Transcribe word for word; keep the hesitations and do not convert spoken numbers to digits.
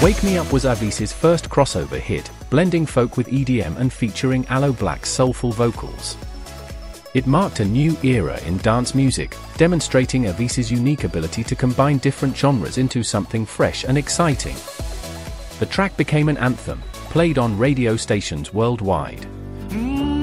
Wake Me Up was Avicii's first crossover hit, blending folk with E D M and featuring Aloe Black's soulful vocals. It marked a new era in dance music, demonstrating Avicii's unique ability to combine different genres into something fresh and exciting. The track became an anthem, played on radio stations worldwide.